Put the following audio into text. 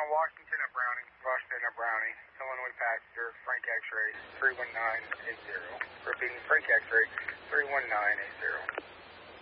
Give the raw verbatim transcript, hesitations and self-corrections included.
on Washington at Browning. Washington at Browning. Illinois passenger, Frank X-ray, three one nine eight zero. Repeating, Frank X-ray, three one nine eight zero.